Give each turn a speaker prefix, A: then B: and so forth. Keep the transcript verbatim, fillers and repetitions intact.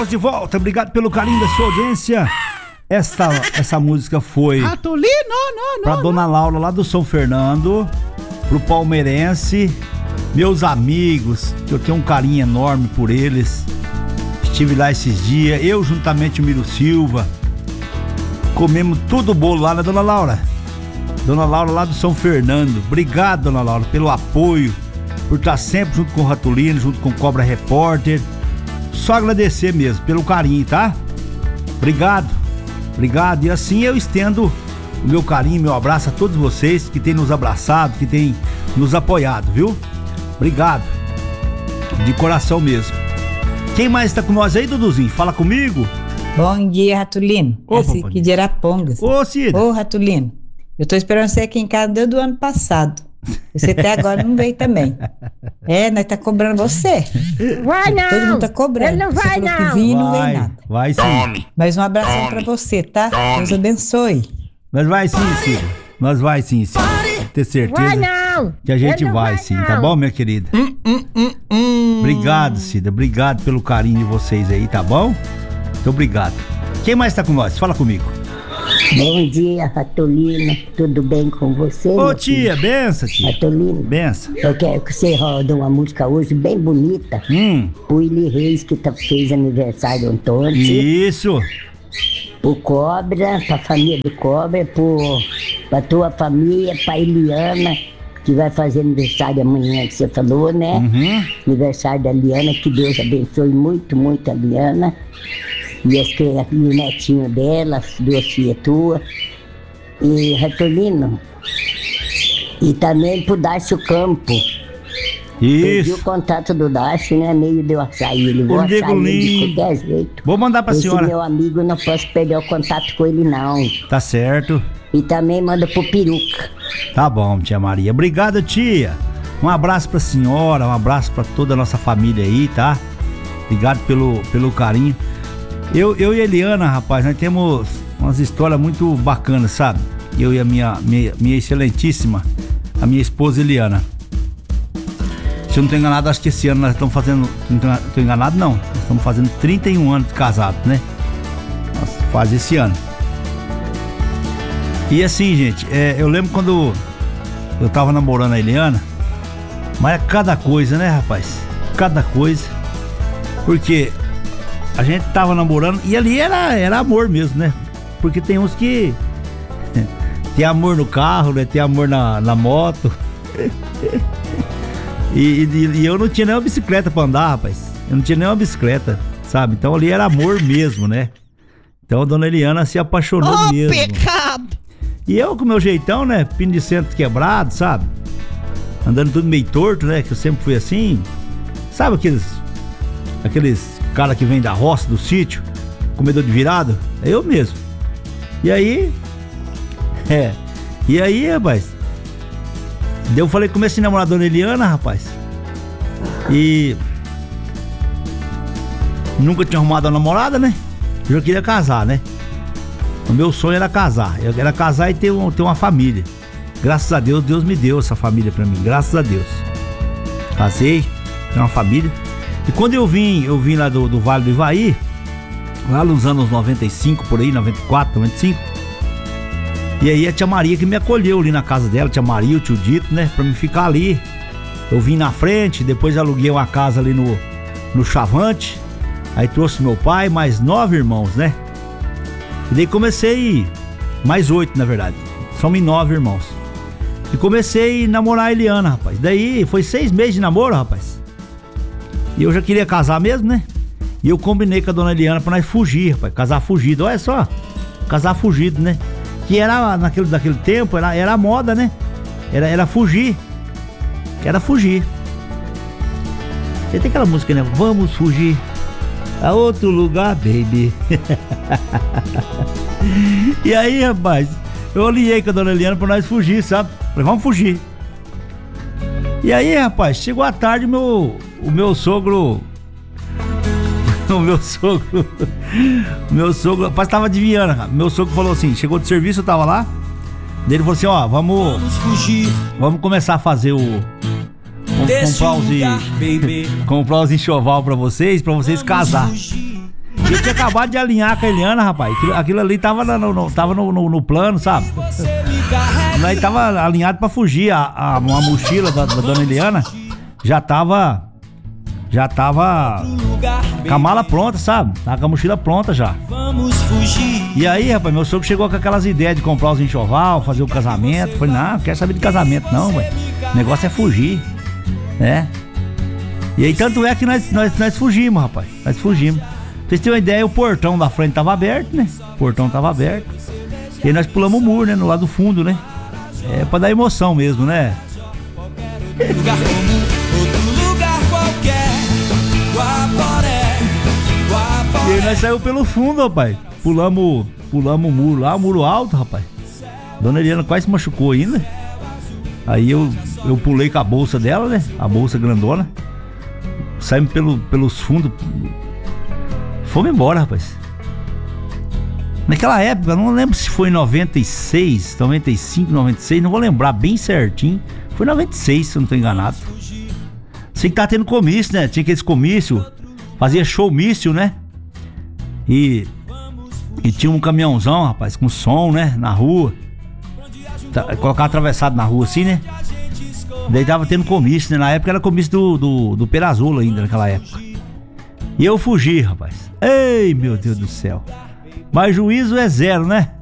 A: De volta, obrigado pelo carinho da sua audiência. Essa, essa música foi
B: Ratolino, não, não,
A: pra
B: não.
A: Dona Laura lá do São Fernando, pro palmeirense, meus amigos, que eu tenho um carinho enorme por eles. Estive lá esses dias, eu juntamente com o Miro Silva, comemos tudo o bolo lá, né, Dona Laura? Dona Laura lá do São Fernando. Obrigado, Dona Laura, pelo apoio, por estar sempre junto com o Ratolino, junto com o Cobra Repórter. Só agradecer mesmo pelo carinho, tá? Obrigado, obrigado. E assim eu estendo o meu carinho, meu abraço a todos vocês que têm nos abraçado, que têm nos apoiado, viu? Obrigado, de coração mesmo. Quem mais tá com nós aí, Duduzinho? Fala comigo.
C: Bom dia, Ratolino.
A: Opa,
C: Esse aqui de Arapongas.
A: Ô, Cida.
C: Ô, Ratolino, eu tô esperando você aqui em casa desde o ano passado. Você até agora não veio também. É, nós tá cobrando você.
D: Vai não!
C: Todo mundo tá cobrando.
D: Ele não
C: Você
D: vai
C: falou
D: não!
C: que vinha e não
A: Vai,
C: veio nada.
A: vai sim.
E: Tome.
C: Mas um abração
E: Tome.
C: pra você, tá?
E: Tome.
C: Deus abençoe.
A: Nós vai sim, Cida. Nós vai sim, Cida. Pode ter certeza
D: Vai não!
A: que a gente
D: Ele não
A: vai,
D: vai
A: sim,
D: não.
A: tá bom, minha querida?
B: Hum, hum, hum, hum.
A: Obrigado, Cida. Obrigado pelo carinho de vocês aí, tá bom? Muito obrigado. Quem mais tá com nós? Fala comigo.
F: Bom dia, Ratolino. Tudo bem com você?
A: Ô,
F: meu
A: tia,
F: filho?
A: benção, tia.
F: Ratolino,
A: Benção.
F: eu quero que você roda uma música hoje bem bonita.
A: Hum,
F: Pro Willi Reis, que tá, fez aniversário ontem.
A: isso.
F: Pro Cobra, pra família do Cobra. Pro, pra tua família, pra Eliana, que vai fazer aniversário amanhã, que você falou, né?
A: Uhum.
F: Aniversário da Liana, que Deus abençoe muito, muito a Liana. E, as, e o netinho dela, as duas filhas tuas. E Ratolino. E também pro Dácio Campo. Perdi o
A: Isso.
F: contato do Dácio, né? Meio de eu achar ele. Vou
A: Ô,
F: achar ele de
A: Degolinho.
F: qualquer jeito.
A: Vou mandar pra
F: Esse
A: senhora.
F: meu amigo, não posso perder o contato com ele, não.
A: Tá certo.
F: E também manda pro Peruca.
A: Tá bom, tia Maria. Obrigado, tia. Um abraço pra senhora, um abraço pra toda a nossa família aí, tá? Obrigado pelo, pelo carinho. Eu, eu e a Eliana, rapaz, nós temos umas histórias muito bacanas, sabe? Eu e a minha, minha, minha excelentíssima, a minha esposa Eliana. Se eu não tô enganado, acho que esse ano nós estamos fazendo. Não tô, tô enganado, não. Nós estamos fazendo trinta e um anos de casado, né? Nós faz esse ano. E assim, gente, é, eu lembro quando eu tava namorando a Eliana, mas é cada coisa, né, rapaz? Cada coisa. Porque a gente tava namorando e ali era, era amor mesmo, né? Porque tem uns que tem amor no carro, né? Tem amor na, na moto. e, e, e eu não tinha nem uma bicicleta pra andar, rapaz. Eu não tinha nem uma bicicleta, sabe? Então ali era amor mesmo, né? Então a dona Eliana se apaixonou
B: Oh,
A: mesmo.
B: pecado!
A: E eu com meu jeitão, né? Pino de centro quebrado, sabe? Andando tudo meio torto, né? Que eu sempre fui assim. Sabe aqueles Aqueles cara que vem da roça, do sítio, comedor de virado? É eu mesmo. E aí É E aí, rapaz, daí eu falei, comecei a namorar a dona Eliana, rapaz. E nunca tinha arrumado uma namorada, né? Eu já queria casar, né? O meu sonho era casar. Eu era casar e ter, um, ter uma família. Graças a Deus, Deus me deu essa família pra mim. Graças a Deus. Casei, tenho uma família. E quando eu vim, eu vim lá do, do Vale do Ivaí, lá nos anos noventa e cinco, por aí, noventa e quatro, noventa e cinco. E aí a tia Maria que me acolheu ali na casa dela, tia Maria, o tio Dito, né? Pra me ficar ali. Eu vim na frente, depois aluguei uma casa ali no, no Chavante. Aí trouxe meu pai, mais nove irmãos, né? E daí comecei, mais oito na verdade, somos nove irmãos. E comecei a namorar a Eliana, rapaz. Daí foi seis meses de namoro, rapaz. E eu já queria casar mesmo, né? E eu combinei com a dona Eliana pra nós fugir, rapaz, casar fugido. Olha só, casar fugido, né? Que era, naquele, naquele tempo, era, era a moda, né? Era, era fugir. Era fugir. Você tem aquela música, né? Vamos fugir a outro lugar, baby. E aí, rapaz, eu alinhei com a dona Eliana pra nós fugir, sabe? Falei, vamos fugir. E aí, rapaz, chegou a tarde, meu, o meu sogro... O meu sogro... O meu sogro... Rapaz, tava adivinhando, cara. Meu sogro falou assim, chegou de serviço, eu tava lá. Daí ele falou assim, ó, vamos... Vamos fugir. Vamos começar a fazer o... Vamos comprar os... Comprar os enxoval pra vocês, pra vocês casar. Eu tinha acabado de alinhar com a Eliana, rapaz. Aquilo, aquilo ali tava, no, no, tava no, no, no plano, sabe? Nós tava alinhado pra fugir. A, a, uma mochila da, da dona Eliana já tava. Já tava com a mala pronta, sabe? Tava com a mochila pronta já. E aí, rapaz, meu sogro chegou com aquelas ideias de comprar os enxoval, fazer o casamento. Falei, não, não quero saber de casamento não, velho. O negócio é fugir, né? E aí, tanto é que nós, nós, nós fugimos, rapaz. Nós fugimos. Pra vocês terem uma ideia, o portão da frente tava aberto, né? O portão tava aberto. E aí nós pulamos o muro, né? No lado do fundo, né? É pra dar emoção mesmo, né? E aí nós saímos pelo fundo, rapaz. Pulamos, pulamos o muro lá, o muro alto, rapaz. Dona Eliana quase se machucou ainda. Aí eu, eu pulei com a bolsa dela, né? A bolsa grandona. Saímos pelo, pelos fundos. Fomos embora, rapaz. Naquela época, não lembro se foi em noventa e seis, noventa e cinco, noventa e seis, não vou lembrar bem certinho. Foi em noventa e seis, se eu não tô enganado. Sei que tá tendo comício, né? Tinha aqueles comício, fazia showmício, né? E, e tinha um caminhãozão, rapaz, com som, né? Na rua. Tá, colocar atravessado na rua assim, né? Daí tava tendo comício, né? Na época era comício do, do, do Perazola ainda, naquela época. E eu fugi, rapaz. Ei, meu Deus do céu. Mas juízo é zero, né?